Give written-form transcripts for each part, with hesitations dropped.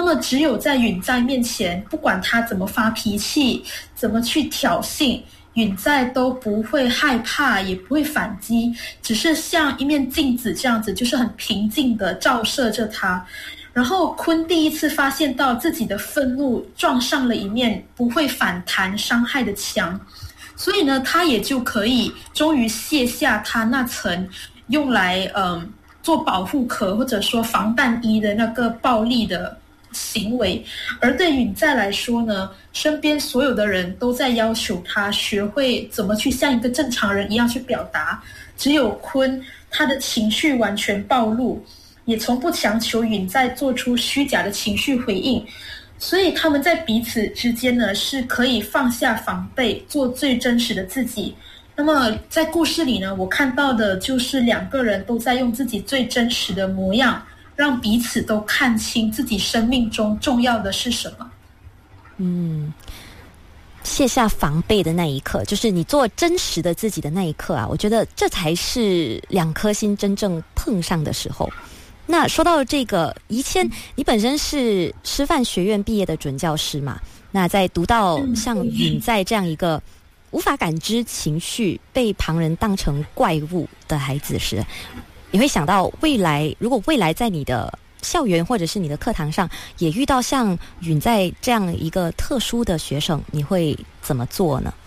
么只有在允在面前，不管他怎么发脾气，怎么去挑衅，允在都不会害怕，也不会反击，只是像一面镜子这样子，就是很平静的照射着他。然后坤第一次发现到自己的愤怒撞上了一面不会反弹伤害的墙，所以呢，他也就可以终于卸下他那层用来做保护壳或者说防弹衣的那个暴力的行为。而对允在来说呢，身边所有的人都在要求他学会怎么去像一个正常人一样去表达，只有坤他的情绪完全暴露，也从不强求允在做出虚假的情绪回应，所以他们在彼此之间呢是可以放下防备，做最真实的自己。那么在故事里呢，我看到的就是两个人都在用自己最真实的模样，让彼此都看清自己生命中重要的是什么。 卸下防备的那一刻，就是你做真实的自己的那一刻啊，我觉得这才是两颗心真正碰上的时候。那说到这个宜谦，你本身是师范学院毕业的准教师嘛，那在读到像允在这样一个无法感知情绪，被旁人当成怪物的孩子时，你会想到未来，如果未来在你的校园或者是你的课堂上也遇到像允在这样一个特殊的学生，你会怎么做呢？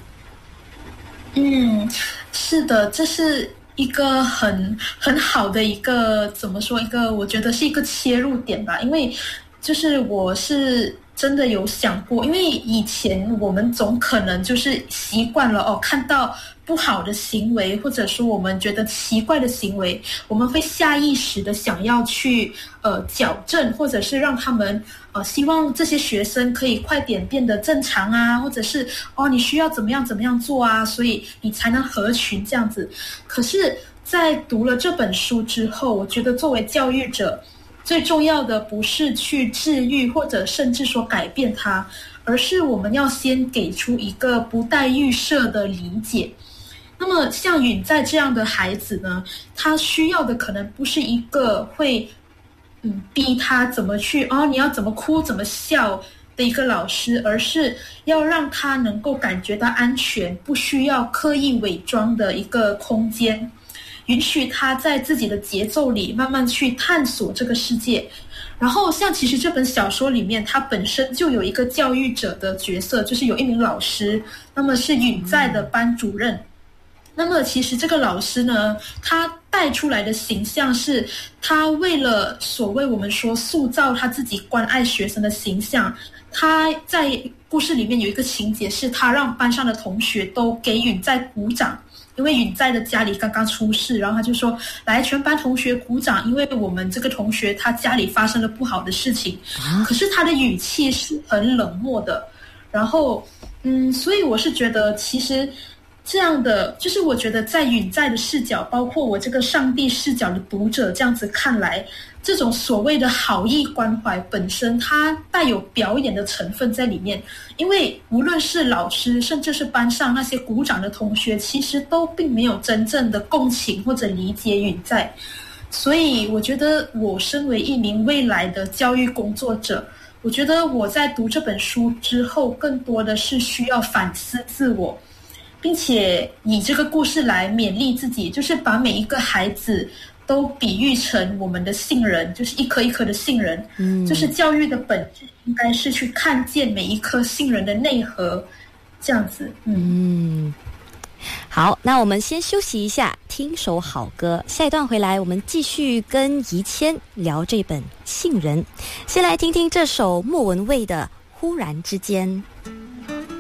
是的，这是一个很好的一个怎么说，一个我觉得是一个切入点吧。因为就是我是真的有想过，因为以前我们总可能就是习惯了看到不好的行为，或者说我们觉得奇怪的行为，我们会下意识的想要去矫正，或者是让他们希望这些学生可以快点变得正常啊，或者是你需要怎么样怎么样做啊，所以你才能合群这样子。可是在读了这本书之后，我觉得作为教育者，最重要的不是去治愈或者甚至说改变它，而是我们要先给出一个不带预设的理解。那么像允在这样的孩子呢，他需要的可能不是一个会逼他怎么去你要怎么哭怎么笑的一个老师，而是要让他能够感觉到安全，不需要刻意伪装的一个空间，允许他在自己的节奏里慢慢去探索这个世界。然后像其实这本小说里面，它本身就有一个教育者的角色，就是有一名老师，那么是允在的班主任。那么其实这个老师呢，他带出来的形象是，他为了所谓我们说塑造他自己关爱学生的形象，他在故事里面有一个情节是，他让班上的同学都给允在鼓掌，因为允在的家里刚刚出事，然后他就说来全班同学鼓掌，因为我们这个同学他家里发生了不好的事情。可是他的语气是很冷漠的。然后所以我是觉得其实这样的，就是我觉得在允在的视角，包括我这个上帝视角的读者这样子看来，这种所谓的好意关怀本身它带有表演的成分在里面。因为无论是老师甚至是班上那些鼓掌的同学，其实都并没有真正的共情或者理解允在。所以我觉得我身为一名未来的教育工作者，我觉得我在读这本书之后更多的是需要反思自我，并且以这个故事来勉励自己，就是把每一个孩子都比喻成我们的杏仁，就是一颗一颗的杏仁。就是教育的本质应该是去看见每一颗杏仁的内核，这样子。 好，那我们先休息一下，听首好歌，下一段回来我们继续跟宜谦聊这本杏仁。先来听听这首莫文蔚的忽然之间。